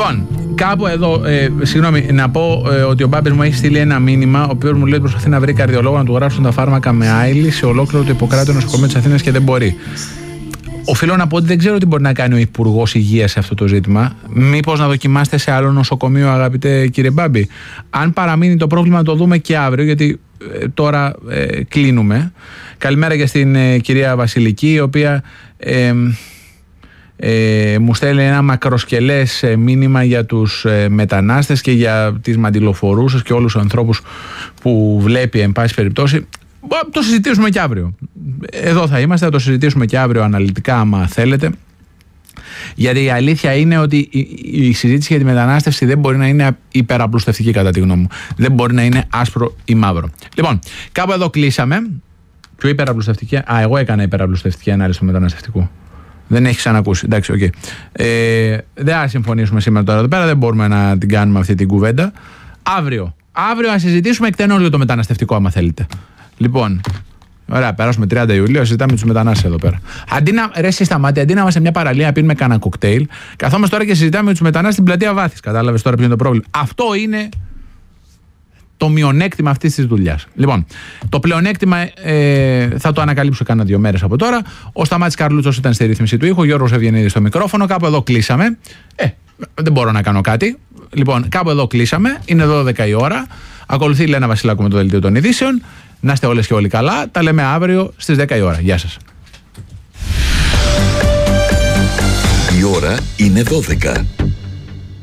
Λοιπόν, κάπου εδώ, συγγνώμη, να πω ότι ο Μπάμπης μου έχει στείλει ένα μήνυμα, ο οποίος μου λέει ότι προσπαθεί να βρει καρδιολόγο να του γράψουν τα φάρμακα με άιλι σε ολόκληρο το Ιπποκράτειο νοσοκομείο της Αθήνας και δεν μπορεί. Οφείλω να πω ότι δεν ξέρω τι μπορεί να κάνει ο Υπουργός Υγείας σε αυτό το ζήτημα. Μήπως να δοκιμάστε σε άλλο νοσοκομείο, αγαπητέ κύριε Μπάμπη. Αν παραμείνει το πρόβλημα, να το δούμε και αύριο, γιατί τώρα κλείνουμε. Καλημέρα και στην κυρία Βασιλική, η οποία μου στέλνει ένα μακροσκελές μήνυμα για τους μετανάστες και για τις μαντιλοφορούσες και όλους τους ανθρώπους που βλέπει, εν πάση περιπτώσει. Το συζητήσουμε και αύριο. Εδώ θα είμαστε, θα το συζητήσουμε και αύριο αναλυτικά, άμα θέλετε. Γιατί η αλήθεια είναι ότι η συζήτηση για τη μετανάστευση δεν μπορεί να είναι υπεραπλουστευτική, κατά τη γνώμη μου. Δεν μπορεί να είναι άσπρο ή μαύρο. Λοιπόν, κάπου εδώ κλείσαμε. Πιο υπεραπλουστευτική. Εγώ έκανα υπεραπλουστευτική ανάλυση του μεταναστευτικού. Δεν έχει ξανακούσει. Εντάξει, οκ. Δεν θα συμφωνήσουμε σήμερα τώρα εδώ πέρα. Δεν μπορούμε να την κάνουμε αυτή την κουβέντα. Αύριο να συζητήσουμε εκτενώς για το μεταναστευτικό, άμα θέλετε. Λοιπόν, ωραία, περάσουμε 30 Ιουλίου, συζητάμε τους μετανάστες εδώ πέρα. Αντί να είμαστε σε μια παραλία να πίνουμε κανένα κοκτέιλ, καθόμαστε τώρα και συζητάμε τους μετανάστες στην πλατεία Βάθης. Κατάλαβες τώρα ποιο είναι το πρόβλημα. Αυτό είναι το μειονέκτημα αυτής της δουλειάς. Λοιπόν, το πλεονέκτημα θα το ανακαλύψω κάνα 2 μέρες από τώρα. Ο Σταμάτης Καρλούτσος ήταν στη ρύθμιση του ήχου, Γιώργος Ευγενίδης στο μικρόφωνο. Κάπου εδώ κλείσαμε. Δεν μπορώ να κάνω κάτι. Λοιπόν, κάπου εδώ κλείσαμε. Είναι 12 η ώρα. Ακολουθεί η Λένα Βασιλάκου με το δελτίο των ειδήσεων. Να είστε όλες και όλοι καλά. Τα λέμε αύριο στις 10 η ώρα. Γεια σας. Η ώρα είναι 12.